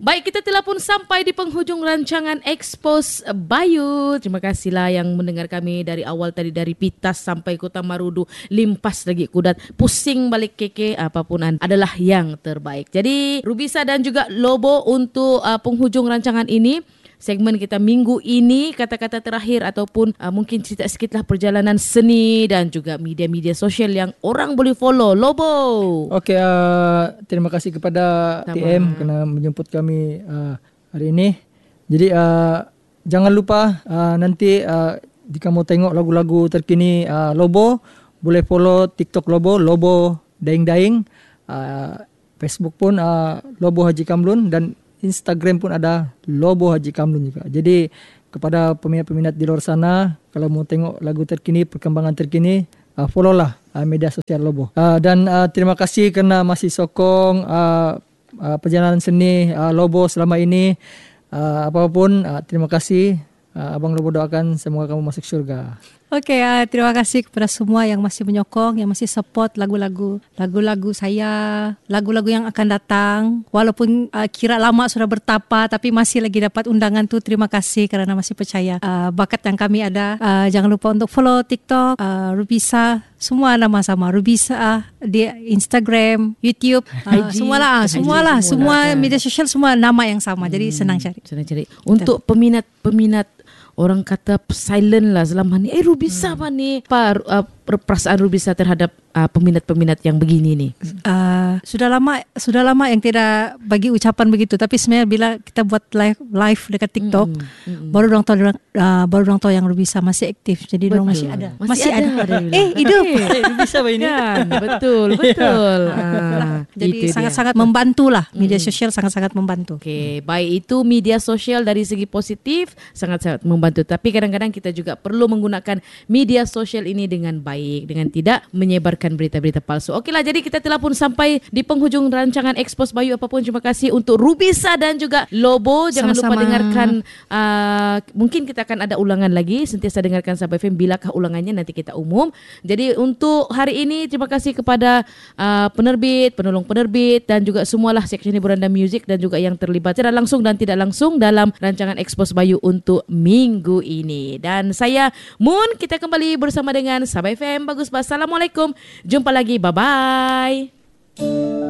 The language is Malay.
Baik, kita telah pun sampai di penghujung rancangan Expose Bayu. Terima kasihlah yang mendengar kami dari awal tadi, dari Pitas sampai Kota Marudu, limpas lagi Kudat, pusing balik keke, apapun adalah yang terbaik. Jadi Rubisa dan juga Lobo untuk penghujung rancangan ini, segmen kita minggu ini, kata-kata terakhir ataupun mungkin cerita sikitlah perjalanan seni dan juga media-media sosial yang orang boleh follow. Lobo. Okey, terima kasih kepada TM kerana menjemput kami hari ini. Jadi jangan lupa nanti jika mau tengok lagu-lagu terkini Lobo, boleh follow TikTok Lobo Daing Daing, Facebook pun Lobo Haji Kamlun, dan Instagram pun ada Lobo Haji Kamlun juga. Jadi kepada peminat-peminat di luar sana, kalau mau tengok lagu terkini, perkembangan terkini, follow lah media sosial Lobo. Dan terima kasih kerana masih sokong perjalanan seni Lobo selama ini. Apapun, terima kasih. Abang Lobo doakan semoga kamu masuk syurga. Okey, terima kasih kepada semua yang masih menyokong, yang masih support lagu-lagu saya, lagu-lagu yang akan datang. Walaupun kira lama sudah bertapa, tapi masih lagi dapat undangan tu. Terima kasih kerana masih percaya bakat yang kami ada. Jangan lupa untuk follow TikTok Rubisa, semua nama sama Rubisa, di Instagram, YouTube, semua media sosial, semua nama yang sama. Jadi senang cari. Untuk peminat orang kata silent lah selama ni. Rubisa apa ni? Perasaan Rubisa terhadap peminat-peminat yang begini ni? Sudah lama yang tidak bagi ucapan begitu. Tapi sebenarnya bila kita buat live dekat TikTok, baru orang tahu yang Rubisa masih aktif. Jadi orang masih ada. Hidup. Rubisa apa ini? Betul. Jadi sangat-sangat membantulah. Media sosial sangat-sangat membantu. Okey, baik itu media sosial dari segi positif sangat-sangat membantu. Tapi kadang-kadang kita juga perlu menggunakan media sosial ini dengan baik, dengan tidak menyebarkan berita-berita palsu. Okeylah, jadi kita telah pun sampai di penghujung rancangan Expose Bayu. Apapun, terima kasih untuk Rubisa dan juga Lobo. Jangan lupa dengarkan, mungkin kita akan ada ulangan lagi. Sentiasa dengarkan Sabah FM. Bilakah ulangannya nanti kita umum. Jadi untuk hari ini, terima kasih kepada penerbit, penolong penerbit dan juga semualah seksyen hiburan dan muzik dan juga yang terlibat secara langsung dan tidak langsung dalam rancangan Expose Bayu untuk minggu ini. Dan saya Moon, kita kembali bersama dengan Sabah FM. Bagus, Assalamualaikum. Jumpa lagi. Bye-bye.